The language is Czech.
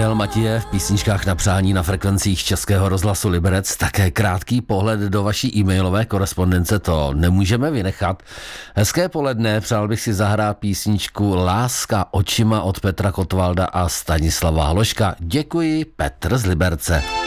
Michal Matěje v písničkách na přání na frekvencích Českého rozhlasu Liberec. Také krátký pohled do vaší e-mailové korespondence, to nemůžeme vynechat. Hezké poledne, přál bych si zahrát písničku Láska očima od Petra Kotvalda a Stanislava Hloška. Děkuji, Petr z Liberce.